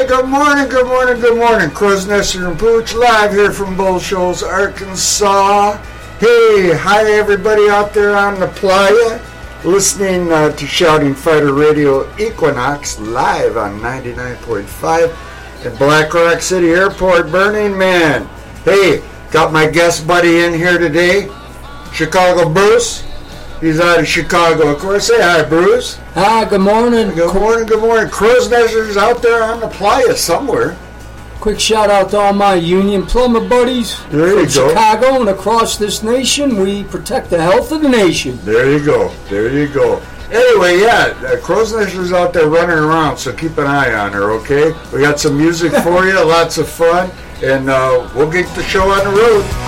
good morning, good morning, good morning. Crow's Nester and Pooch live here from Bull Shoals, Arkansas. Hey, hi everybody out there on the playa, listening to Shouting Fighter Radio Equinox live on 99.5 at Black Rock City Airport, Burning Man. Hey, got my guest buddy in here today, Chicago Bruce. He's out of Chicago, of course. Say hi, Bruce. Hi, good morning. Good morning, good morning. Crow's Nester's out there on the playa somewhere. Quick shout out to all my union plumber buddies There you from go. Chicago and across this nation. We protect the health of the nation. There you go. There you go. Anyway, yeah, Crow's Nester's out there running around, so keep an eye on her, okay? We got some music for you, lots of fun, and we'll get the show on the road.